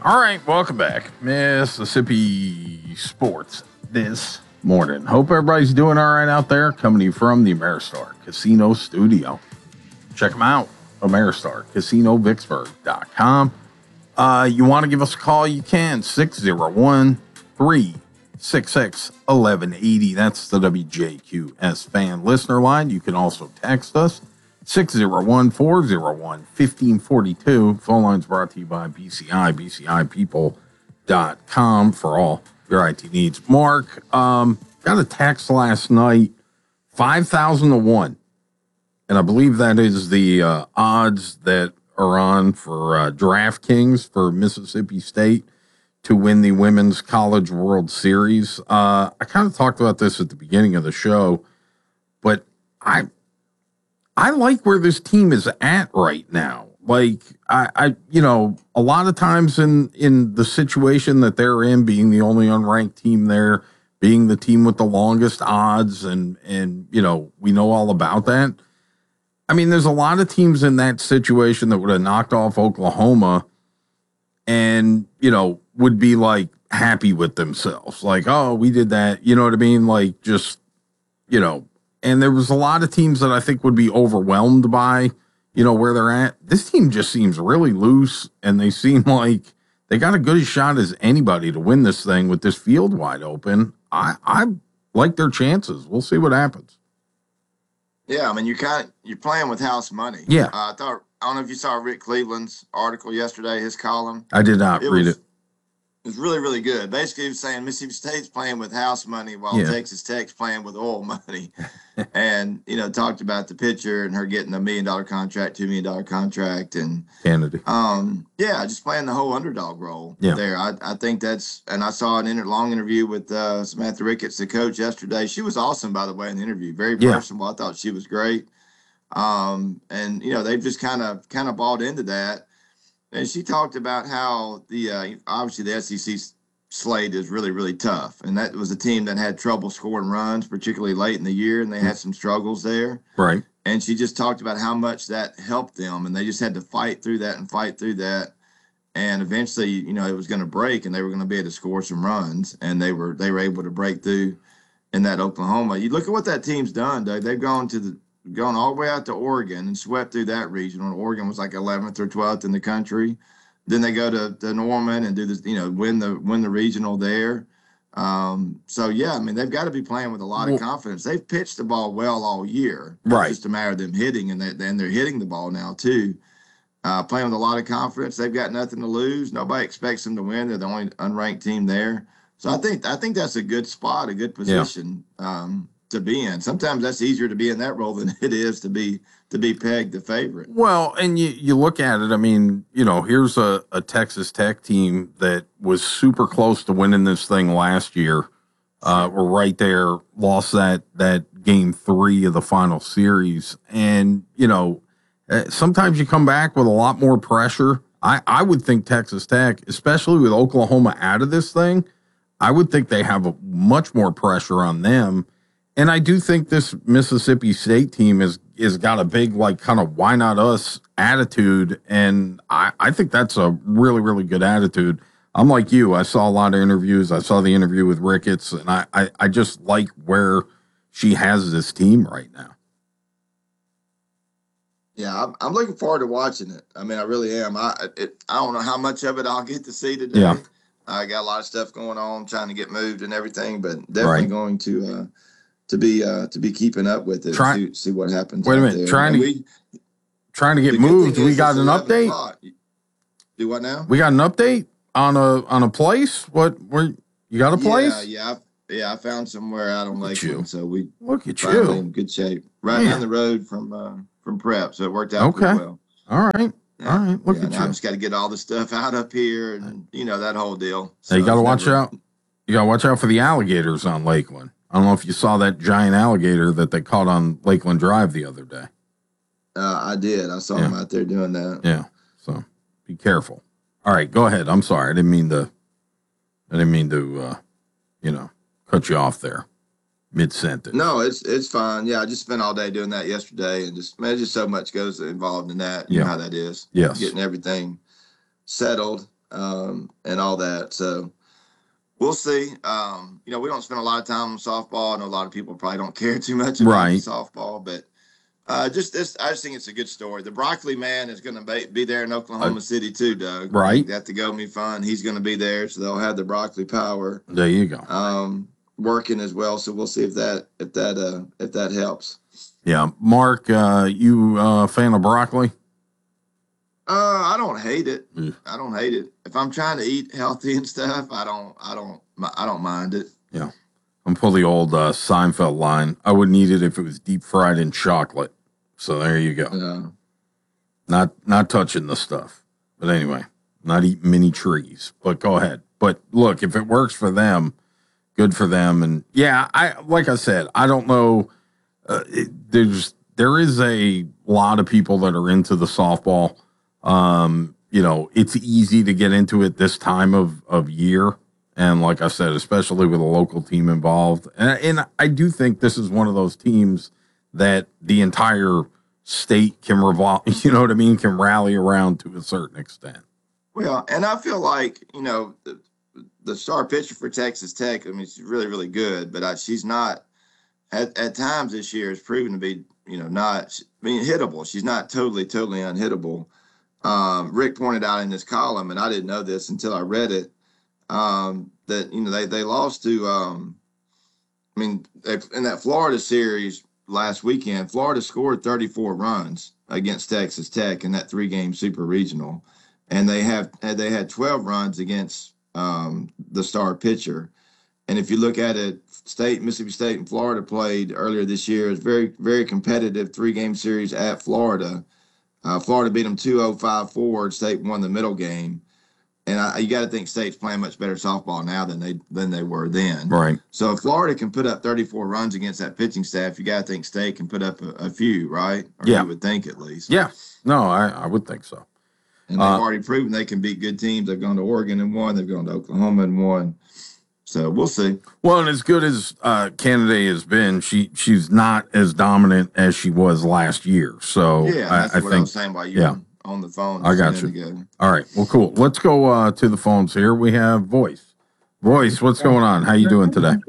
All right, welcome back. Mississippi Sports this morning. Hope everybody's doing all right out there. Coming to you from the Ameristar Casino Studio. Check them out, AmerStarCasinoVicksburg.com. You want to give us a call, you can, 601-366-1180. That's the WJQS fan listener line. You can also text us, 601-401-1542. Phone lines brought to you by BCI, BCIPeople.com for all your IT needs. Mark, got a text last night, 5,000 to 1. And I believe that is the odds that are on for DraftKings for Mississippi State to win the Women's College World Series. I kind of talked about this at the beginning of the show, but I like where this team is at right now. Like, I a lot of times in the situation that they're in, being the only unranked team there, being the team with the longest odds, and we know all about that. I mean, there's a lot of teams in that situation that would have knocked off Oklahoma and, would be like happy with themselves. Like, oh, we did that. You know what I mean? Like, just, and there was a lot of teams that I think would be overwhelmed by, where they're at. This team just seems really loose, and they seem like they got a good shot as anybody to win this thing with this field wide open. I like their chances. We'll see what happens. Yeah, I mean, you're playing with house money. Yeah. I don't know if you saw Rick Cleveland's article yesterday, his column. I did not read it. It was really, really good. Basically, he was saying Mississippi State's playing with house money while Texas Tech's playing with oil money. And, talked about the pitcher and her getting a $1 million contract, $2 million contract. And Kennedy. Just playing the whole underdog role there. I think that's, and I saw a long interview with Samantha Ricketts, the coach, yesterday. She was awesome, by the way, in the interview. Very personable. I thought she was great. They've just kind of bought into that. And she talked about how obviously the SEC slate is really, really tough. And that was a team that had trouble scoring runs, particularly late in the year, and they had some struggles there. Right. And she just talked about how much that helped them, and they just had to fight through that. And eventually, it was going to break, and they were going to be able to score some runs, and they were able to break through in that Oklahoma. You look at what that team's done, Doug. They've gone all the way out to Oregon and swept through that regional. Oregon was like 11th or 12th in the country. Then they go to Norman and do this, win the regional there. They've got to be playing with a lot of confidence. They've pitched the ball well all year. Right. It's just a matter of them hitting, and they're hitting the ball now too. Playing with a lot of confidence. They've got nothing to lose. Nobody expects them to win. They're the only unranked team there. So I think that's a good spot, a good position to be in. Sometimes that's easier to be in that role than it is to be pegged the favorite. Well, and you look at it, I mean, here's a Texas Tech team that was super close to winning this thing last year. We're right there, lost that game 3 of the final series. And, sometimes you come back with a lot more pressure. I would think Texas Tech, especially with Oklahoma out of this thing, I would think they have much more pressure on them. And I do think this Mississippi State team is got a big, kind of why not us attitude. And I think that's a really, really good attitude. I'm like you. I saw a lot of interviews. I saw the interview with Ricketts, and I just like where she has this team right now. Yeah, I'm looking forward to watching it. I mean, I really am. I don't know how much of it I'll get to see today. Yeah. I got a lot of stuff going on, trying to get moved and everything, but definitely going to be keeping up with it. See what happens. Wait a minute, trying to get moved. We got an update. Do what now? We got an update on a place. Where you got a place? Yeah. I found somewhere out on Lakeland, so we look at you in good shape, right down the road from Prep. So it worked out pretty well. All right. All right. Look at you. I just got to get all the stuff out up here, and that whole deal. So you got to watch out. You got to watch out for the alligators on Lakeland. I don't know if you saw that giant alligator that they caught on Lakeland Drive the other day. I did. I saw them out there doing that. Yeah. So be careful. All right, go ahead. I'm sorry. I didn't mean to cut you off there mid-sentence. No, it's fine. Yeah, I just spent all day doing that yesterday, and just so much goes involved in that. You know how that is. Yes. Getting everything settled. and all that. So we'll see. We don't spend a lot of time on softball. I know a lot of people probably don't care too much about the softball, but just this, I just think it's a good story. The Broccoli man is going to be there in Oklahoma City too, Doug. Right. That to go me fun. He's going to be there, so they'll have the Broccoli Power. There you go. Working as well. So we'll see if that helps. Yeah, Mark, you a fan of broccoli? I don't hate it. I don't hate it. If I'm trying to eat healthy and stuff, I don't mind it. Yeah. I'm pull the old Seinfeld line. I wouldn't eat it if it was deep fried in chocolate. So there you go. Not touching the stuff. But anyway, not eating mini trees. But go ahead. But look, if it works for them, good for them. And yeah, like I said, I don't know. There is a lot of people that are into the softball. It's easy to get into it this time of year. And like I said, especially with a local team involved. And I do think this is one of those teams that the entire state can can rally around to a certain extent. Well, and I feel like, the star pitcher for Texas Tech, I mean, she's really, really good, but she's not, at times this year has proven to be, hittable. She's not totally unhittable. Rick pointed out in this column, and I didn't know this until I read it, that they lost to in that Florida series last weekend, Florida scored 34 runs against Texas Tech in that 3-game super regional, and they had 12 runs against the star pitcher. And if you look at it, Mississippi State and Florida played earlier this year. It's very, very competitive 3-game series at Florida. Florida beat them 2-0, 5-4. State won the middle game. And you got to think State's playing much better softball now than they were then. Right. So if Florida can put up 34 runs against that pitching staff, you got to think State can put up a few, right? Or yeah. You would think at least. Yeah. No, I would think so. And they've already proven they can beat good teams. They've gone to Oregon and won. They've gone to Oklahoma and won. So we'll see. Well, and as good as Kennedy has been, she's not as dominant as she was last year. So yeah, that's I what think, I was saying while you were on the phone. I got you. Ago. All right. Well, cool. Let's go to the phones here. We have Voice. Voice, what's going on? How you doing today?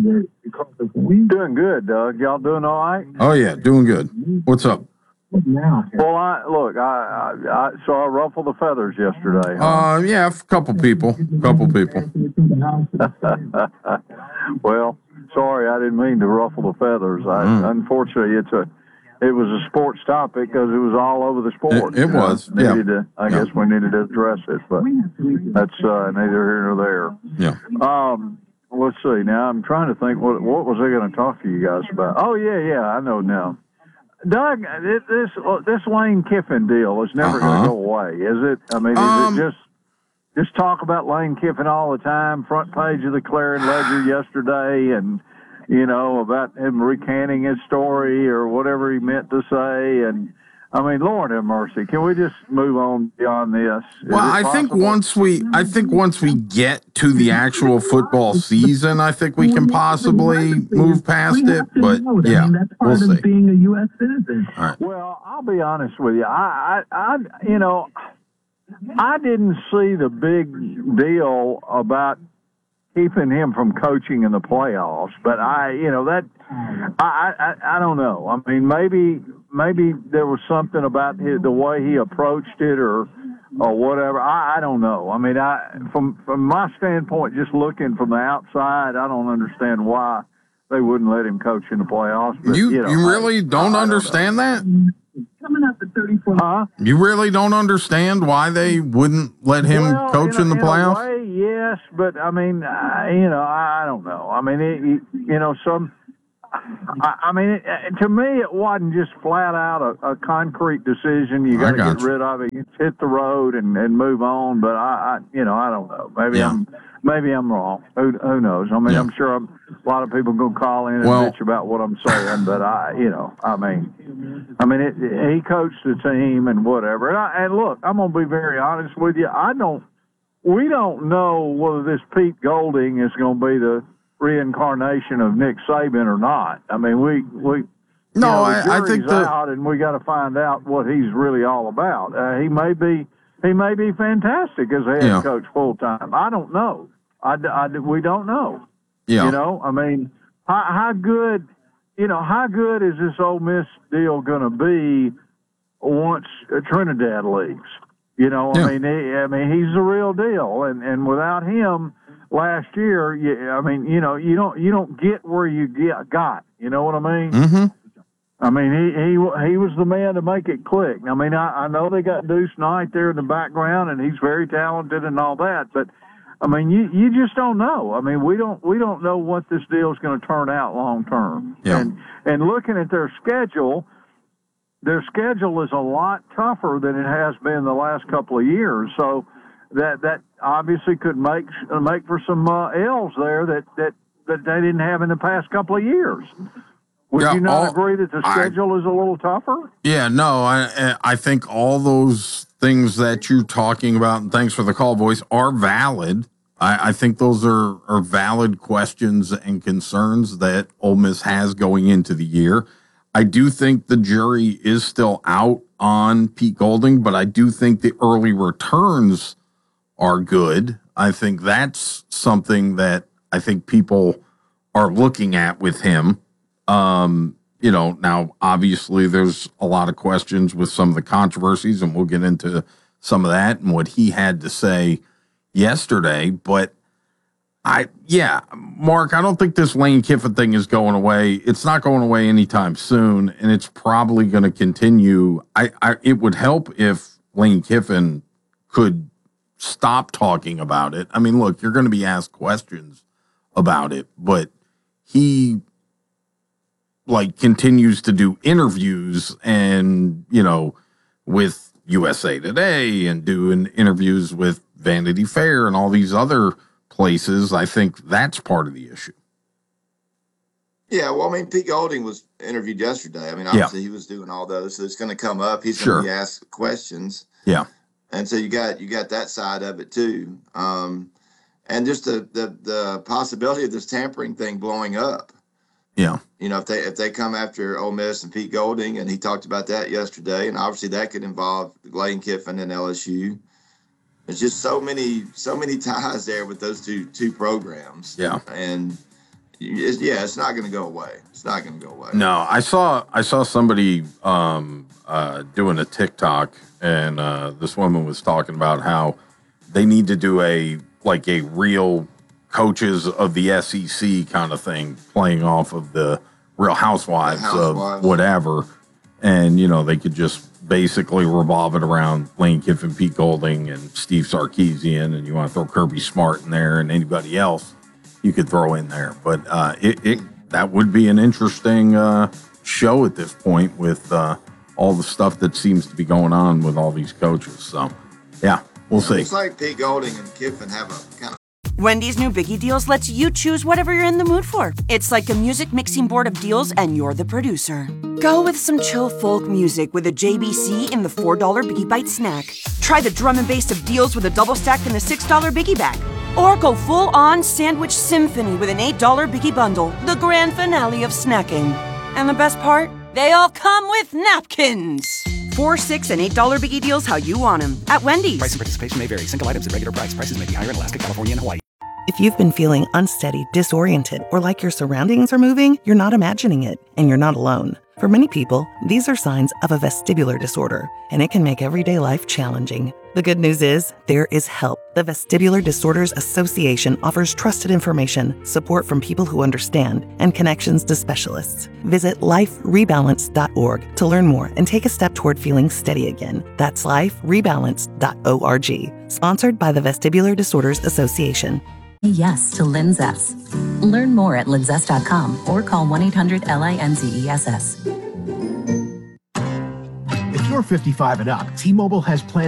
Doing good, Doug. Y'all doing all right? Oh yeah, doing good. What's up? Well, I saw I ruffled the feathers yesterday. Huh? Yeah, a couple people. Well, sorry, I didn't mean to ruffle the feathers. Unfortunately, it was a sports topic because it was all over the sport. It was. I guess we needed to address it, but that's neither here nor there. Yeah. Let's see. Now I'm trying to think. What was I going to talk to you guys about? Oh yeah, I know now. Doug, this Lane Kiffin deal is never going to go away, is it? I mean, is it just talk about Lane Kiffin all the time? Front page of the Clarion Ledger yesterday, and about him recanting his story or whatever he meant to say. And I mean, Lord have mercy. Can we just move on beyond this? Well, I think once we get to the actual football season, I think we can possibly move past it. But yeah, we'll see. Being a U.S. citizen. All right. Well, I'll be honest with you. I didn't see the big deal about keeping him from coaching in the playoffs, but I don't know. I mean, maybe there was something about the way he approached it, or whatever. I don't know. I mean, from my standpoint, just looking from the outside, I don't understand why they wouldn't let him coach in the playoffs. But, you really don't understand that? Coming up at 34. Huh? You really don't understand why they wouldn't let him coach in the playoffs? In a way, yes, but I mean, I don't know. I mean, to me, it wasn't just flat out a concrete decision. You got to get rid of it. You hit the road and move on. But I don't know. Maybe I'm wrong. Who knows? I mean, I'm sure a lot of people going to call in and bitch about what I'm saying. But he coached the team and whatever. And look, I'm going to be very honest with you. We don't know whether this Pete Golding is going to be the reincarnation of Nick Saban or not. I mean, I think out, and we got to find out what he's really all about. He may be he may be fantastic as head Yeah. coach full time. I don't know. We don't know. Yeah. You know, I mean, how good, how good is this Ole Miss deal going to be once Trinidad leaves? You know, Yeah. I mean, he's the real deal, and without him last year, you don't get where you got. You know what I mean? Mm-hmm. I mean, he was the man to make it click. I mean, I know they got Deuce Knight there in the background, and he's very talented and all that, but I mean, you just don't know. I mean, we don't know what this deal is going to turn out long term. Yeah. And looking at their schedule is a lot tougher than it has been the last couple of years. So that obviously could make for some L's there that they didn't have in the past couple of years. Would Yeah, you not agree that the I- schedule is a little tougher? Yeah, no, I think all those things that you're talking about, and thanks for the call, voice, are valid. I think those are valid questions and concerns that Ole Miss has going into the year. I do think the jury is still out on Pete Golding, but I do think the early returns are good. I think that's something that I think people are looking at with him. Now obviously there's a lot of questions with some of the controversies, and we'll get into some of that and what he had to say yesterday. But Mark, I don't think this Lane Kiffin thing is going away. It's not going away anytime soon, and it's probably going to continue. It would help if Lane Kiffin could stop talking about it. I mean, look, you're going to be asked questions about it, but he continues to do interviews and, with USA Today and doing interviews with Vanity Fair and all these other places. I think that's part of the issue. Yeah, well, I mean, Pete Golding was interviewed yesterday. I mean, obviously he was doing all those, so it's going to come up. He's going to be asked questions. Yeah. And so you got that side of it too. And just the possibility of this tampering thing blowing up. Yeah. If they come after Ole Miss and Pete Golding, and he talked about that yesterday, and obviously that could involve Lane Kiffin and LSU. There's just so many ties there with those two programs. Yeah. And it's not going to go away. It's not going to go away. No, I saw somebody doing a TikTok, and this woman was talking about how they need to do a real coaches of the SEC kind of thing, playing off of the Real Housewives of whatever. And, they could just basically revolve it around Lane Kiffin, Pete Golding, and Steve Sarkisian. And you want to throw Kirby Smart in there, and anybody else you could throw in there. But that would be an interesting show at this point with all the stuff that seems to be going on with all these coaches. So, yeah, we'll see. It's like Pete Golding and Kiffin have a kind of. Wendy's new Biggie Deals lets you choose whatever you're in the mood for. It's like a music mixing board of deals, and you're the producer. Go with some chill folk music with a JBC in the $4 Biggie Bite snack. Try the drum and bass of deals with a double stack in the $6 Biggie Bag. Or go full-on sandwich symphony with an $8 Biggie Bundle, the grand finale of snacking. And the best part? They all come with napkins. $4, $6, and $8 Biggie Deals how you want them at Wendy's. Price and participation may vary. Single items at regular price. Prices may be higher in Alaska, California, and Hawaii. If you've been feeling unsteady, disoriented, or like your surroundings are moving, you're not imagining it, and you're not alone. For many people, these are signs of a vestibular disorder, and it can make everyday life challenging. The good news is, there is help. The Vestibular Disorders Association offers trusted information, support from people who understand, and connections to specialists. Visit liferebalance.org to learn more and take a step toward feeling steady again. That's liferebalance.org. Sponsored by the Vestibular Disorders Association. Yes to Linzess. Learn more at linzess.com or call 1-800-LINZESS. If you're 55 and up, T-Mobile has plans